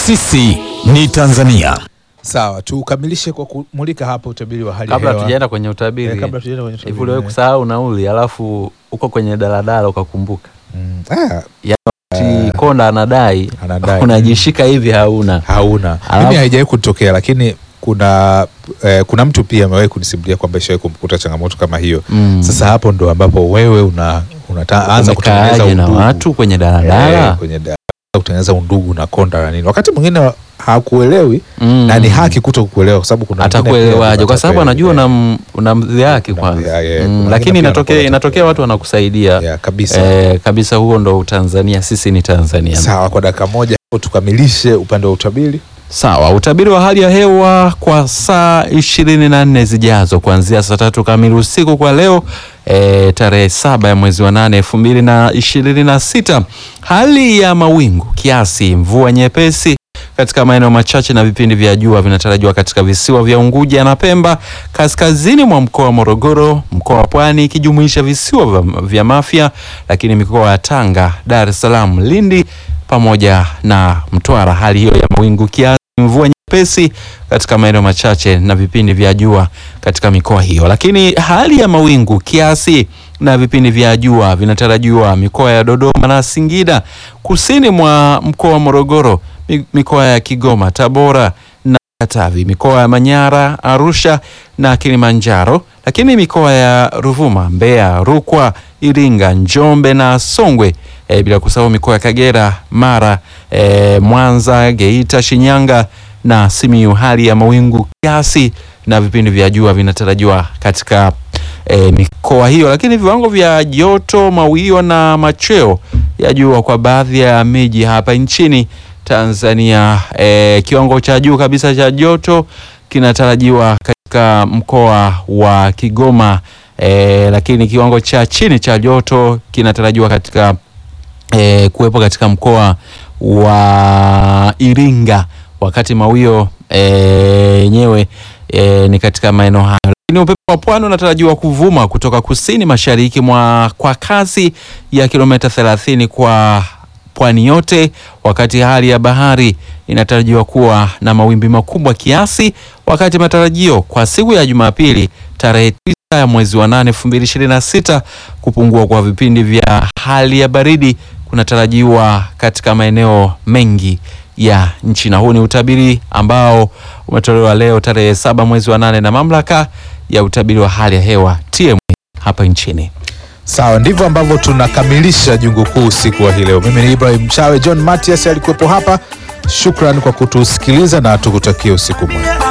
Sisi ni Tanzania. Sawa, tukamilishe kwa kumulika hapa utabiri wa hali ya hewa. Kabla tujaenda kwenye utabiri. Hivi wewe kusahau nauli alafu uko kwenye daladala ukakumbuka. Konda anadai. Unajishika hivi hauna. Mimi haijawahi kutokea, lakini kuna mtu pia amewahi kunisimulia kwamba ishawahi kumkuta changamoto kama hiyo. Sasa hapo ndo ambapo wewe unaanza kutengeneza undugu na watu kwenye daladala. Kutengeneza undugu na konda na nini. Wakati mwingine hakuelewi na ni haki kutokuelewa kwa sababu kuna atakuelewaje kwa sababu anajua unamdhi yake kwanza. Lakini inatokea watu wanakusaidia. Kabisa huo ndo Tanzania, sisi ni Tanzania. Sawa, kwa dakika moja tukamilishe upande wa utabiri. Sawa, utabiri wa hali ya hewa kwa saa 24 zijazo kuanzia saa 3 kamili usiku kwa leo tarehe 7 ya mwezi wa 8 2026. Hali ya mawingu kiasi, mvua nyepesi katika maeneo machache na vipindi vya jua vinatarajiwa katika visiwa vya Unguja na Pemba, kaskazini mwa mkoa wa Morogoro, mkoa wa Pwani ikijumuisha visiwa vya Mafia, lakini mikoa ya Tanga, Dar es Salaam, Lindi pamoja na Mtwara. Hali hiyo ya mawingu kiasi, mvua nyepesi katika maeneo machache na vipindi vya jua katika mikoa hiyo. Lakini hali ya mawingu kiasi na vipindi vya jua vinatarajiwa mikoa ya Dodoma na Singida, kusini mwa mkoa wa Morogoro, mikoa ya Kigoma, Tabora na Katavi, mikoa ya Manyara, Arusha na Kilimanjaro, lakini mikoa ya Ruvuma, Mbeya, Rukwa, Iringa, Njombe na Songwe, bila kusahau mikoa ya Kagera, Mara, Mwanza, Geita, Shinyanga na Simiyu. Hali ya mawingu kiasi na vipindi vya jua vinatarajiwa katika mikoa hiyo, lakini viwango vya joto, mawio na machweo ya jua kwa baadhi ya miji hapa nchini Tanzania. Kiwango cha juu kabisa cha joto kinatarajiwa katika mkoa wa Kigoma, lakini kiwango cha chini cha joto kinatarajiwa katika kuwepo katika mkoa wa Iringa, wakati mawio yenyewe ni katika maeneo hayo. Lakini upepo wa pwani unatarajiwa kuvuma kutoka kusini mashariki kwa kasi ya kilomita 30 kwa pwani yote, wakati hali ya bahari inatarajiwa kuwa na mawimbi makubwa kiasi, wakati matarajio kwa siku ya Jumapili tarehe 9 ya mwezi wa 8 2026 kupungua kwa vipindi vya hali ya baridi kunatarajiwa katika maeneo mengi ya nchi. Na huu ni utabiri ambao umetolewa leo tarehe 7 mwezi wa 8 na mamlaka ya utabiri wa hali ya hewa TMA hapa nchini. Sawa, ndivyo ambavyo tunakamilisha Jungu Kuu siku wa hii leo. Mimi ni Ibrahim Mchawe, John Matias alikuwepo hapa. Shukrani kwa kutusikiliza na tukutakie usiku mwema.